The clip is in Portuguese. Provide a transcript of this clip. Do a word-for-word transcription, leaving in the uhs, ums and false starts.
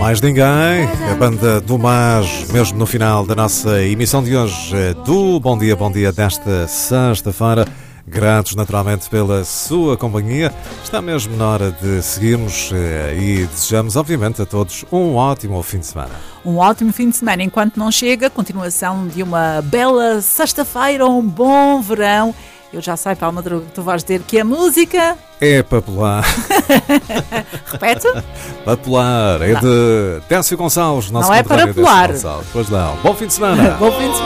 Mais ninguém, a banda do Mar, mesmo no final da nossa emissão de hoje do Bom Dia, Bom Dia desta sexta-feira. Gratos naturalmente pela sua companhia. Está mesmo na hora de seguirmos e desejamos obviamente a todos um ótimo fim de semana. Um ótimo fim de semana. Enquanto não chega, continuação de uma bela sexta-feira, um bom verão. Eu já sei, Paulo Madruga, que tu vais dizer que a música... É popular. Repete? Popular. É não. de Décio Gonçalves. Nosso não é para pular. Pois não. Bom fim de semana. Bom fim de semana.